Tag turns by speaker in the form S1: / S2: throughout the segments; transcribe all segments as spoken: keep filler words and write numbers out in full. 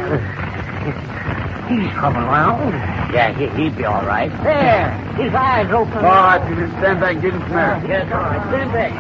S1: He's coming around.
S2: Yeah, he, he'd be all right.
S1: There. His eyes open.
S3: All right, you can stand back and get him some air.
S2: Yes, all right. Stand back.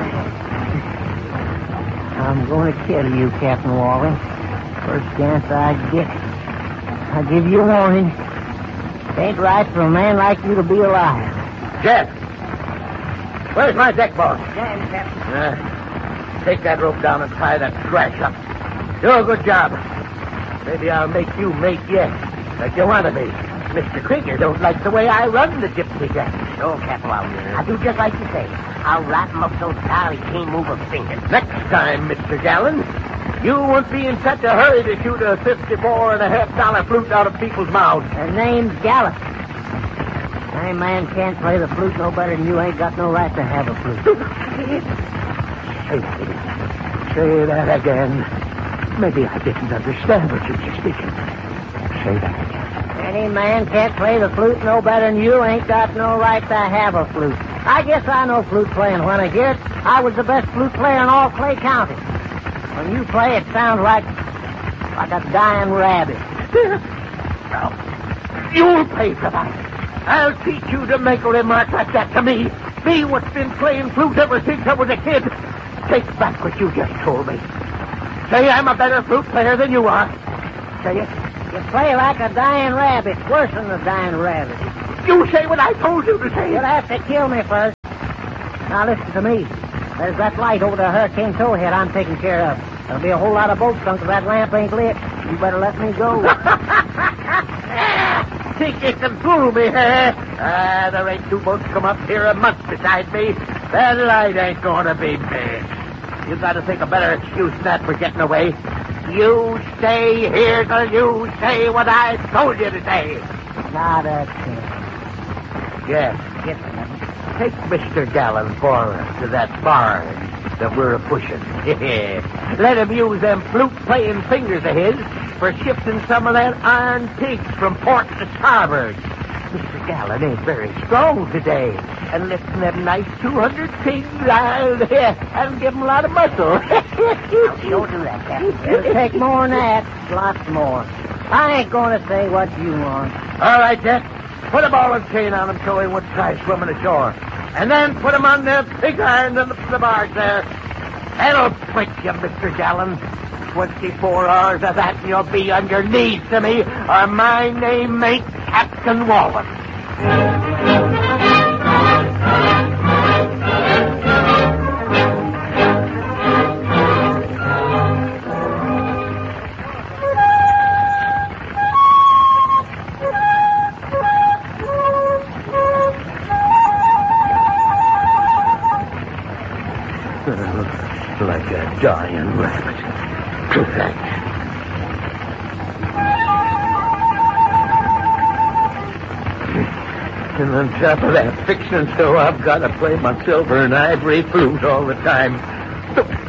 S1: I'm going to kill you, Captain Wally. First chance I get. I give you a warning. It ain't right for a man like you to be alive.
S2: Jeff. Where's my deck boss?
S1: Stand, Captain.
S2: Uh, take that rope down and tie that trash up. Do a good job. Maybe I'll make you mate yet, like you want to be. Mister Krieger don't like the way I run the gypsy gang.
S1: No, Captain Wally. I do just like you say. I'll wrap him up so tight he can't move a finger.
S2: Next time, Mister Gallen, you won't be in such a hurry to shoot a fifty-four and a half dollar flute out of people's mouths.
S1: Her name's Gallup. Any man can't play the flute no better than you. Ain't got no right to have a flute.
S2: Say, say that again. Maybe I didn't understand what you were speaking. Say that again.
S1: Any man can't play the flute no better than you. Ain't got no right to have a flute. I guess I know flute playing when I hear it. I was the best flute player in all Clay County. When you play, it sounds like like a dying rabbit.
S2: Well, you'll pay for that. I'll teach you to make a remark like that to me. Me, what's been playing flute ever since I was a kid. Take back what you just told me. Say I'm a better flute player than you are. Say it.
S1: You play like a dying rabbit, worse than a dying rabbit.
S2: You say what I told you to say.
S1: You'll have to kill me first. Now listen to me. There's that light over the Hurricane Towhead I'm taking care of. There'll be a whole lot of boats sunk if that lamp ain't lit. You better let me go.
S2: Think you can fool me, eh? Ah, there ain't two boats come up here a month beside me. That light ain't gonna be me. You gotta think a better excuse than that for getting away. You stay here till you say what I told you to say.
S1: Not a chance.
S2: Yes.
S1: Get me.
S2: Take Mister Gallen for us to that barge that we're a-pushing. Let him use them flute-playing fingers of his for shifting some of that iron pigs from port to starboard. Mister Gallen ain't very strong today, and lifting them nice two hundred pigs, I'll, I'll give him a lot of muscle.
S1: Don't do that, Captain. It'll take more than that. Lots more. I ain't going to say what you want.
S2: All right, Jack. Put a ball and chain on him so he won't try swimming ashore. And then put him on the pig iron in the, the barge there. That'll quit you, Mister Gallen. Twenty-four hours of that and you'll be on your knees to me, or my name ain't Captain Wallen. Like a dying rabbit. Thanks. And on top of that, fixing so I've got to play my silver and ivory flute all the time.